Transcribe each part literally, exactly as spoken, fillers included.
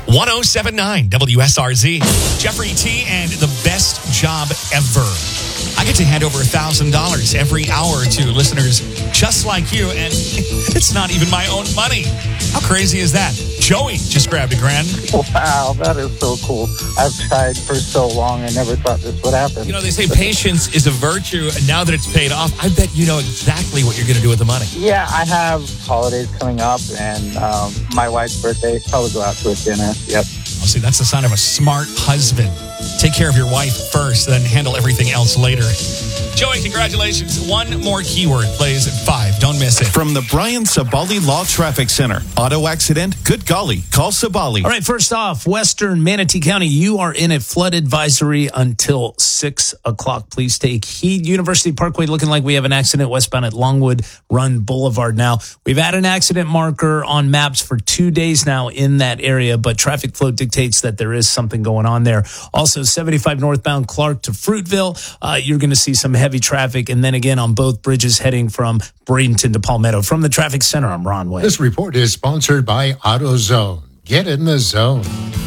one oh seven point nine W S R Z. Jeffrey T. and the best job ever. I get to hand over one thousand dollars every hour to listeners just like you, and it's not even my own money. How crazy is that? Joey just grabbed a grand. Wow, that is so cool. I've tried for so long. I never thought this would happen. You know, they say patience is a virtue, and now that it's paid off, I bet you know exactly what you're going to do with the money. Yeah, I have holidays coming up, and um, my wife's birthday. Probably go out to a dinner. Yep. Oh, see, that's the sign of a smart husband. Take care of your wife first, then handle everything else later. Joey, congratulations. One more keyword plays at five. Don't miss it. From the Brian Sabali Law Traffic Center. Auto accident? Good golly. Call Sabali. All right, first off, Western Manatee County, you are in a flood advisory until six o'clock. Please take heed. University Parkway looking like we have an accident westbound at Longwood Run Boulevard now. We've had an accident marker on maps for two days now in that area, but traffic flow dictates that there is something going on there. Also, seventy-five northbound Clark to Fruitville, uh, you're going to see some heavy traffic. And then again on both bridges heading from Bradenton to Palmetto. From the Traffic Center, I'm Ron Way. This report is sponsored by AutoZone. Get in the zone.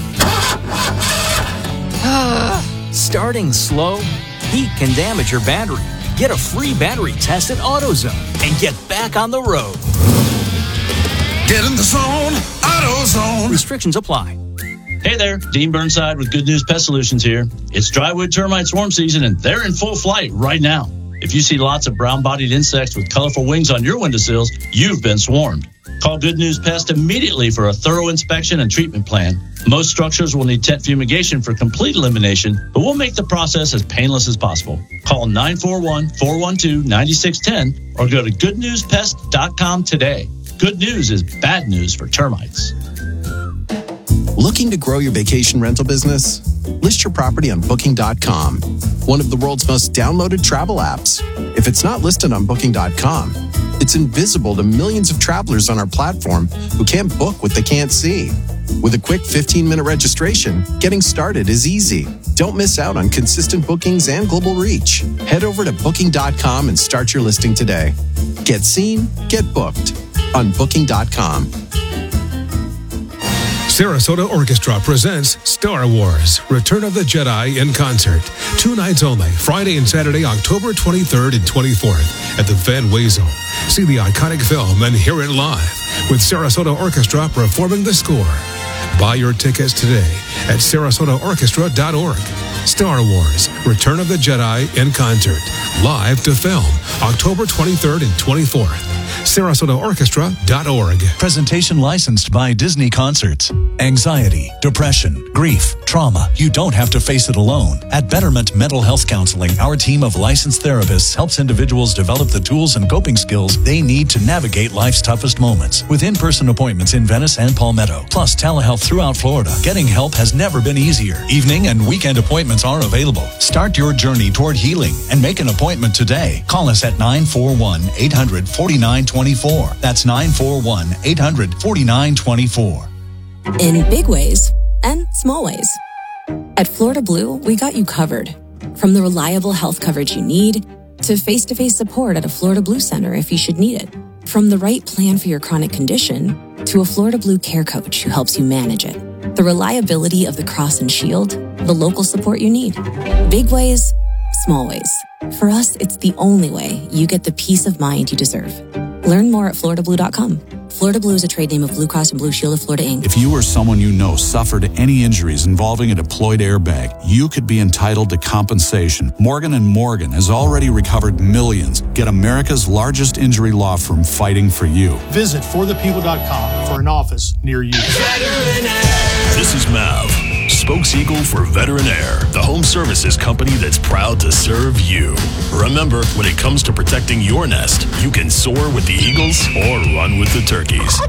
Starting slow? Heat can damage your battery. Get a free battery test at AutoZone and get back on the road. Get in the zone, AutoZone. Restrictions apply. Hey there, Dean Burnside with Good News Pest Solutions here. It's drywood termite swarm season, and they're in full flight right now. If you see lots of brown-bodied insects with colorful wings on your windowsills, you've been swarmed. Call Good News Pest immediately for a thorough inspection and treatment plan. Most structures will need tent fumigation for complete elimination, but we'll make the process as painless as possible. Call nine four one, four one two, nine six one zero or go to good news pest dot com today. Good news is bad news for termites. Looking to grow your vacation rental business? List your property on booking dot com, one of the world's most downloaded travel apps. If it's not listed on booking dot com, it's invisible to millions of travelers on our platform who can't book what they can't see. With a quick fifteen-minute registration, getting started is easy. Don't miss out on consistent bookings and global reach. Head over to booking dot com and start your listing today. Get seen, get booked on booking dot com. Sarasota Orchestra presents Star Wars, Return of the Jedi in concert. Two nights only, Friday and Saturday, October twenty-third and twenty-fourth at the Van Way Zone. See the iconic film and hear it live with Sarasota Orchestra performing the score. Buy your tickets today at sarasota orchestra dot org. Star Wars, Return of the Jedi in concert. Live to film, October twenty-third and twenty-fourth. sarasota orchestra dot org. Presentation licensed by Disney Concerts. Anxiety, depression, grief, trauma. You don't have to face it alone. At Betterment Mental Health Counseling, our team of licensed therapists helps individuals develop the tools and coping skills they need to navigate life's toughest moments. With in-person appointments in Venice and Palmetto, plus telehealth throughout Florida, getting help has never been easier. Evening and weekend appointments are available. Start your journey toward healing and make an appointment today. Call us at nine four one, eight hundred, forty-nine twenty-four. That's nine four one, eight hundred, forty-nine twenty-four. In big ways and small ways. At Florida Blue, we got you covered. From the reliable health coverage you need to face-to-face support at a Florida Blue Center if you should need it. From the right plan for your chronic condition to a Florida Blue care coach who helps you manage it. The reliability of the Cross and Shield, the local support you need. Big ways, small ways. For us, it's the only way you get the peace of mind you deserve. Learn more at florida blue dot com. Florida Blue is a trade name of Blue Cross and Blue Shield of Florida, Incorporated. If you or someone you know suffered any injuries involving a deployed airbag, you could be entitled to compensation. Morgan and Morgan has already recovered millions. Get America's largest injury law firm fighting for you. Visit for the people dot com for an office near you. This is Mav, spokes-eagle for Veteran Air, the home services company that's proud to serve you. Remember, when it comes to protecting your nest, you can soar with the eagles or run with the turkeys.